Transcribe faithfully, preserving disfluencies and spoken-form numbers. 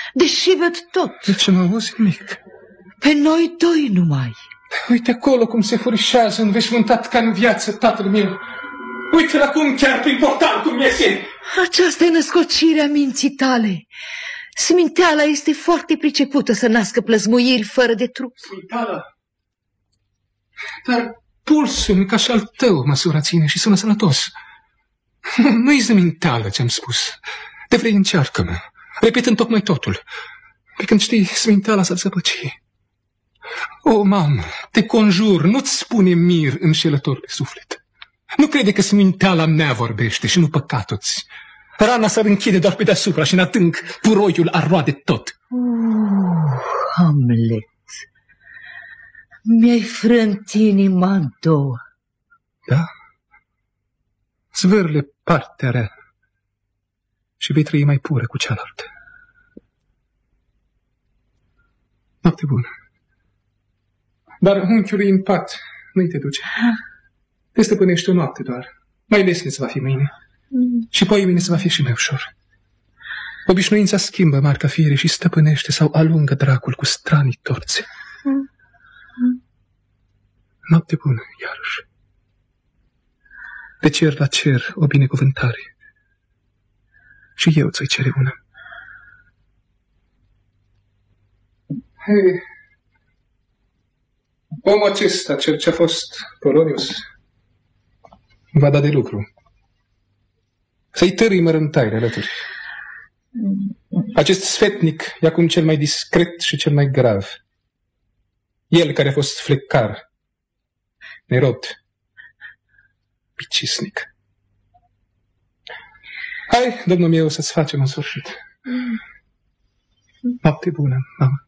deși văd tot. De ce nu auzi nimic? Pe noi doi numai. Uite acolo cum se furișează înveșmântat ca în viață tatăl meu. Uite la cum chiar pe important cum iese. Aceasta e născocirea minții tale. Sminteala este foarte pricepută să nască plăzmuiri fără de trup. Sminteala? Dar pulsul ca și al tău măsura ține și sună sănătos. Nu-i sminteală ce-am spus. De vrei încearcă-mă, repetând tocmai totul. Pe când știi, sminteala s-ar zăpăci. O, mamă, te conjur, nu-ți spune mir înșelător pe suflet. Nu crede că sminteala mea vorbește și nu păcatul-ți. Rana s-ar închide doar pe deasupra și în adânc puroiul ar roade tot. Uh, Hamlet, mi-ai frânt inima în două. Da? Zvârle partea rea și vei trăi mai pură cu cealaltă. Noapte bună. Dar unchiului în pat nu-i te duce. Te stăpânește o noapte doar. Mai lesne-ți va fi mâine. Mm. Și poi mâine să va fi și mai ușor. Obișnuința schimbă marca fiere și stăpânește sau alungă dracul cu stranii torțe. Mm. Mm. Noapte bună, iarăși. De cer la cer o binecuvântare. Și eu ți-o cere una. Hei. Omul acesta, cel ce a fost Polonius, va da de lucru. Să-i târâi mărântaile alături. Acest sfetnic e acum cel mai discret și cel mai grav. El care a fost flecar, nerod, picisnic. Hai, domnul meu, să-ți facem în sfârșit. Noapte bună, mamă.